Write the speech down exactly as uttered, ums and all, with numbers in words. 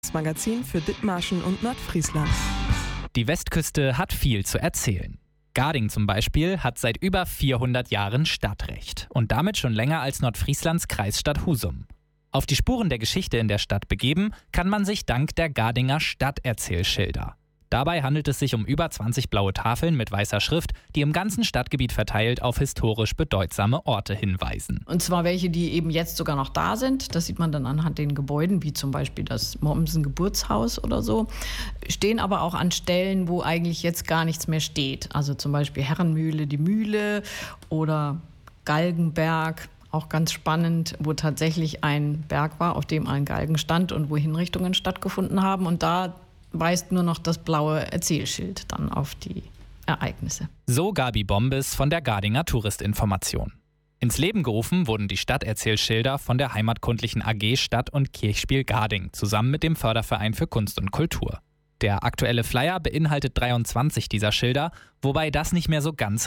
Das Magazin für Dithmarschen und Nordfriesland. Die Westküste hat viel zu erzählen. Garding zum Beispiel hat seit über vierhundert Jahren Stadtrecht und damit schon länger als Nordfrieslands Kreisstadt Husum. Auf die Spuren der Geschichte in der Stadt begeben kann man sich dank der Gardinger Stadterzählschilder. Dabei handelt es sich um über zwanzig blaue Tafeln mit weißer Schrift, die im ganzen Stadtgebiet verteilt auf historisch bedeutsame Orte hinweisen. Und zwar welche, die eben jetzt sogar noch da sind. Das sieht man dann anhand den Gebäuden, wie zum Beispiel das Mommsen Geburtshaus oder so. Stehen aber auch an Stellen, wo eigentlich jetzt gar nichts mehr steht. Also zum Beispiel Herrenmühle, die Mühle oder Galgenberg. Auch ganz spannend, wo tatsächlich ein Berg war, auf dem ein Galgen stand und wo Hinrichtungen stattgefunden haben. Und da weist nur noch das blaue Erzählschild dann auf die Ereignisse. So Gabi Bombes von der Gardinger Touristinformation. Ins Leben gerufen wurden die Stadterzählschilder von der heimatkundlichen A G Stadt- und Kirchspiel Garding zusammen mit dem Förderverein für Kunst und Kultur. Der aktuelle Flyer beinhaltet dreiundzwanzig dieser Schilder, wobei das nicht mehr so ganz